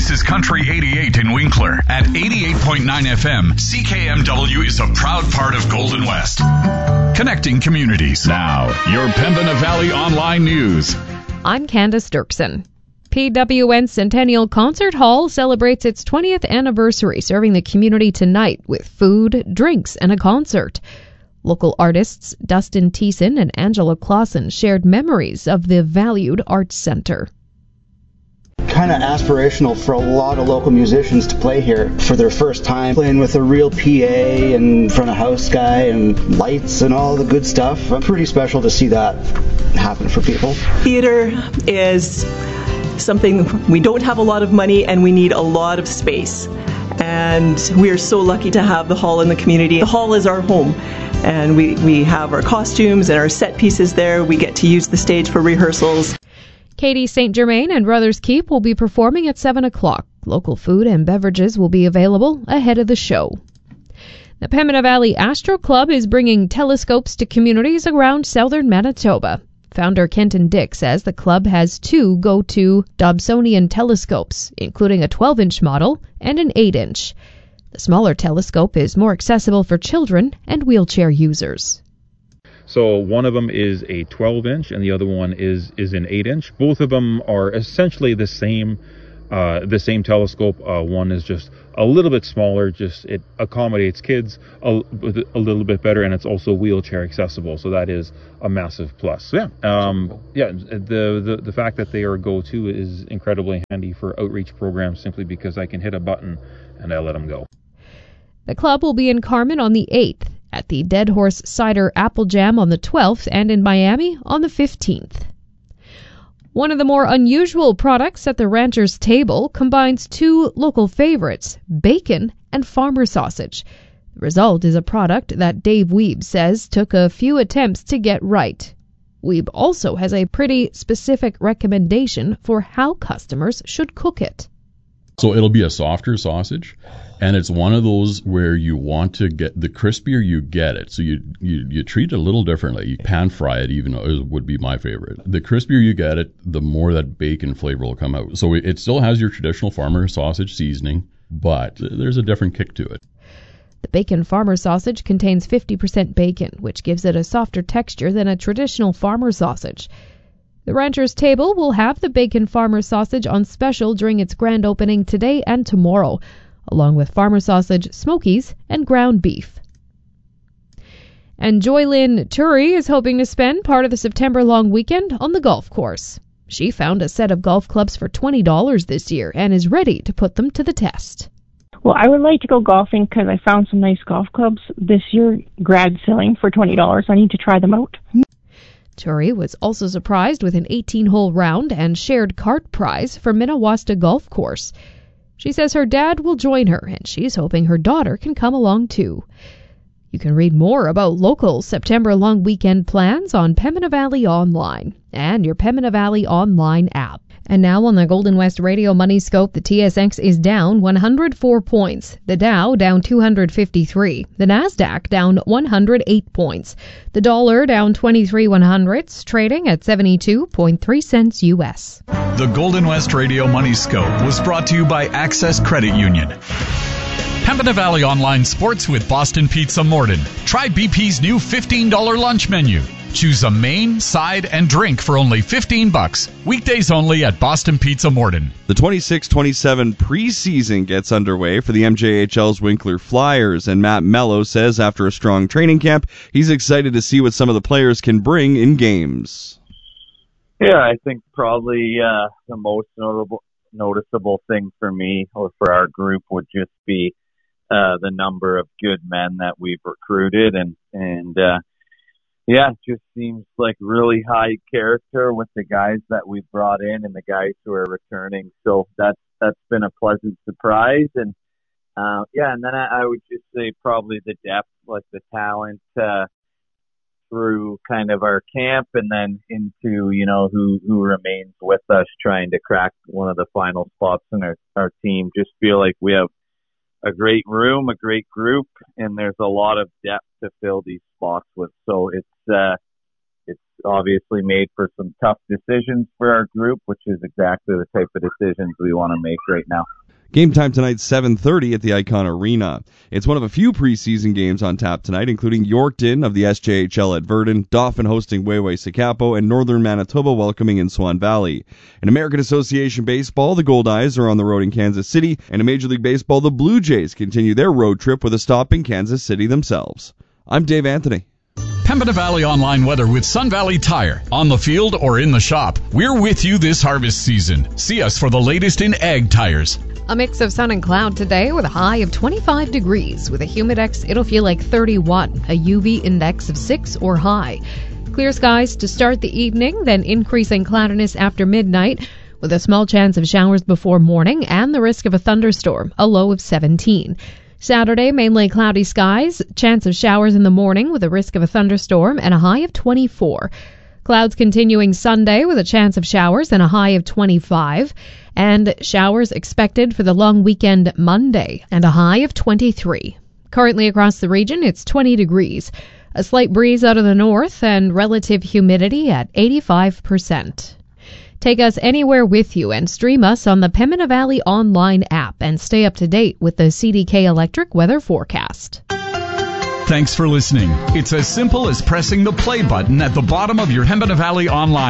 This is Country 88 in Winkler. At 88.9 FM, CKMW is a proud part of Golden West. Connecting communities. Now, your Pembina Valley Online News. I'm Candace Dirksen. PWN Centennial Concert Hall celebrates its 20th anniversary, serving the community tonight with food, drinks, and a concert. Local artists Dustin Thiessen and Angela Clausen shared memories of the valued arts center. Kind of aspirational for a lot of local musicians to play here for their first time, playing with a real PA and front of house guy and lights and all the good stuff. Pretty special to see that happen for people. Theater is something, we don't have a lot of money and we need a lot of space. And we are so lucky to have the hall in the community. The hall is our home. And we have our costumes and our set pieces there. We get to use the stage for rehearsals. Katie St. Germain and Brothers Keep will be performing at 7 o'clock. Local food and beverages will be available ahead of the show. The Pembina Valley Astro Club is bringing telescopes to communities around southern Manitoba. Founder Kenton Dick says the club has two go-to Dobsonian telescopes, including a 12-inch model and an 8-inch. The smaller telescope is more accessible for children and wheelchair users. So one of them is a 12-inch and the other one is an 8-inch. Both of them are essentially the same telescope. One is just a little bit smaller, just it accommodates kids a little bit better, and it's also wheelchair accessible. So that is a massive plus. So the fact that they are go-to is incredibly handy for outreach programs, simply because I can hit a button and I let them go. The club will be in Carmen on the 8th, at the Dead Horse Cider Apple Jam on the 12th, and in Miami on the 15th. One of the more unusual products at the rancher's table combines two local favorites, bacon and farmer sausage. The result is a product that Dave Weeb says took a few attempts to get right. Weeb also has a pretty specific recommendation for how customers should cook it. So it'll be a softer sausage, and it's one of those where you want to get, the crispier you get it. So you treat it a little differently. You pan fry it even would be my favorite. The crispier you get it, the more that bacon flavor will come out. So it still has your traditional farmer sausage seasoning, but there's a different kick to it. The bacon farmer sausage contains 50% bacon, which gives it a softer texture than a traditional farmer sausage. The Rancher's Table will have the bacon farmer sausage on special during its grand opening today and tomorrow, along with farmer sausage, smokies, and ground beef. And Joylyn Turi is hoping to spend part of the September long weekend on the golf course. She found a set of golf clubs for $20 this year and is ready to put them to the test. Well, I would like to go golfing because I found some nice golf clubs this year, grad selling for $20. I need to try them out. Turi was also surprised with an 18-hole round and shared cart prize for Minnewasta Golf Course. She says her dad will join her, and she's hoping her daughter can come along too. You can read more about local September long weekend plans on Pembina Valley Online and your Pembina Valley Online app. And now on the Golden West Radio Money Scope, the TSX is down 104 points. The Dow down 253. The Nasdaq down 108 points. The dollar down 23/100ths, trading at 72.3 cents U.S. The Golden West Radio Money Scope was brought to you by Access Credit Union. Pembina Valley Online Sports with Boston Pizza Morden. Try BP's new $15 lunch menu. Choose a main, side, and drink for only $15. Weekdays only at Boston Pizza Morden. The 26-27 preseason gets underway for the MJHL's Winkler Flyers, and Matt Mello says after a strong training camp, he's excited to see what some of the players can bring in games. Yeah, I think probably the most noticeable thing for me or for our group would just be the number of good men that we've recruited, and yeah, it just seems like really high character with the guys that we've brought in and the guys who are returning. So that's been a pleasant surprise. And and then I would just say probably the depth, like the talent through kind of our camp and then into, who remains with us trying to crack one of the final spots in our team. Just feel like we have a great room, a great group, and there's a lot of depth to fill these spots with. So it's It's obviously made for some tough decisions for our group, which is exactly the type of decisions we want to make right now. Game time tonight, 7:30 at the Icon Arena. It's one of a few preseason games on tap tonight, including Yorkton of the SJHL at Verdun, Dauphin hosting Wayway-Sakapo, and Northern Manitoba welcoming in Swan Valley. In American Association Baseball, the Goldeyes are on the road in Kansas City, and in Major League Baseball, the Blue Jays continue their road trip with a stop in Kansas City themselves. I'm Dave Anthony. Pembina Valley Online weather with Sun Valley Tire. On the field or in the shop, we're with you this harvest season. See us for the latest in ag tires. A mix of sun and cloud today with a high of 25 degrees. With a humidex, it'll feel like 31, a UV index of 6 or high. Clear skies to start the evening, then increasing cloudiness after midnight, with a small chance of showers before morning and the risk of a thunderstorm, a low of 17. Saturday, mainly cloudy skies, chance of showers in the morning with a risk of a thunderstorm and a high of 24. Clouds continuing Sunday with a chance of showers and a high of 25. And showers expected for the long weekend Monday and a high of 23. Currently across the region, it's 20 degrees. A slight breeze out of the north and relative humidity at 85%. Take us anywhere with you and stream us on the Pembina Valley Online app and stay up to date with the CDK Electric weather forecast. Thanks for listening. It's as simple as pressing the play button at the bottom of your Pembina Valley Online